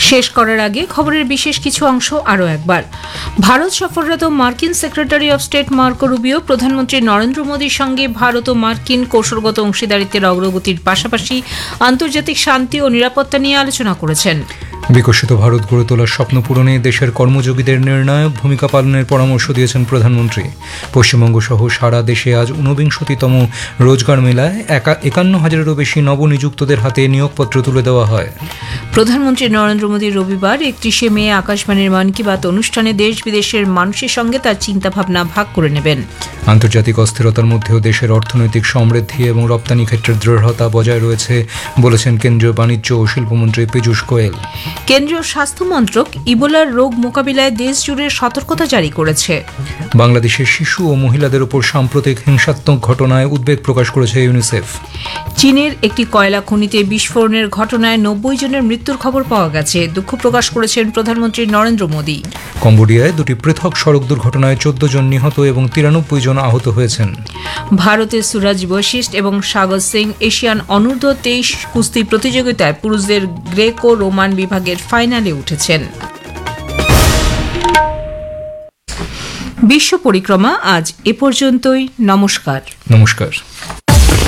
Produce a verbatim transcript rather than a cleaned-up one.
শেষ করার আগে খবরের বিশেষ কিছু অংশ আরও একবার। ভারত সফররত মার্কিন secretary of state Marco Rubio প্রধানমন্ত্রী নরেন্দ্র মোদীর সঙ্গে ভারত ও মার্কিন কৌশলগত অংশীদারিত্বের অগ্রগতির পাশাপাশি আন্তর্জাতিক শান্তি ও নিরাপত্তা নিয়ে আলোচনা করেছেন। বিকশিত ভারত গড়ে তোলার স্বপ্ন পূরণে দেশের কর্মযোগীদের নির্ণায়ক ভূমিকা পালনের পরামর্শ দিয়েছেন প্রধানমন্ত্রী। পশ্চিমবঙ্গ সহ সারা দেশে আজ ঊনবিংশতিতম রোজগার মেলায় একান্ন হাজারেরও বেশি নবনিযুক্তদের হাতে নিয়োগপত্র তুলে দেওয়া হয়। প্রধানমন্ত্রী নরেন্দ্র মোদী রবিবার একত্রিশে মে আকাশবাণীর মন কি বাত অনুষ্ঠানে দেশ বিদেশের মানুষের সঙ্গে তার চিন্তাভাবনা ভাগ করে নেবেন। আন্তর্জাতিক অস্থিরতার মধ্যেও দেশের অর্থনৈতিক সমৃদ্ধি এবং রপ্তানি ক্ষেত্রের দৃঢ়তা বজায় রয়েছে বলেছেন কেন্দ্রীয় বাণিজ্য ও শিল্পমন্ত্রী পীযূষ গোয়েল। কেন্দ্রীয় স্বাস্থ্য মন্ত্রক ইবোলার রোগ মোকাবিলায় দেশ জুড়ে সতর্কতা জারি করেছে। বাংলাদেশের শিশু ও মহিলাদের উপর সাম্প্রতিক হিংসাত্মক ঘটনায় উদ্বেগ প্রকাশ করেছে ইউনিসেফ। চীনের একটি কয়লা খনিতে বিস্ফোরণের ঘটনায় নব্বই জনের মৃত্যুর খবর পাওয়া গেছে, দুঃখ প্রকাশ করেছেন প্রধানমন্ত্রী নরেন্দ্র মোদী। কম্বোডিয়ায় দুটি পৃথক সড়ক দুর্ঘটনায় চোদ্দ জন নিহত এবং তিরানব্বই জন আহত হয়েছেন। ভারতের সুরজ বশিষ্ঠ এবং সাগর সিং এশিয়ান অনূর্ধ্ব তেইশ কুস্তি প্রতিযোগিতায় পুরুষদের গ্রেকো রোমান বিভাগের ফাইনালে উঠেছেন। বিশ্ব পরিক্রমা আজ এ পর্যন্তই। নমস্কার। নমস্কার।